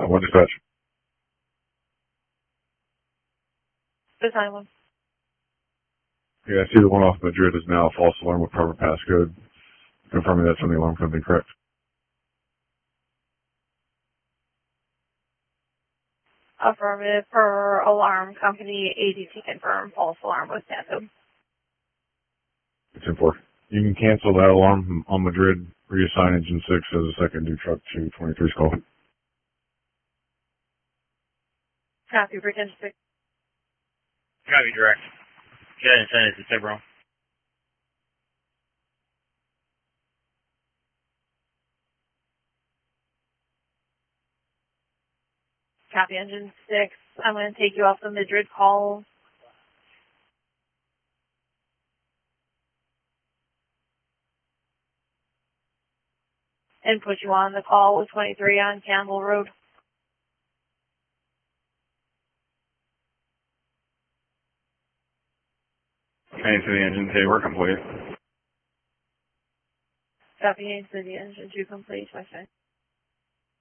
One dispatch. This 911. Yeah, I see the one off Madrid is now a false alarm with proper passcode. Confirming that's from the alarm company, correct? Affirmative per alarm company, ADT confirmed, false alarm with passcode. It's in 4. You can cancel that alarm on Madrid, reassign engine 6 as a second due truck to 23's call. Copy, bridge engine 6. Copy, direct. Go ahead and send it to Tiburon. Copy, engine 6. I'm going to take you off the Madrid call. And put you on the call with 23 on Campbell Road. Into the engine, say we're complete. Copy, into the engine 2 complete, my friend.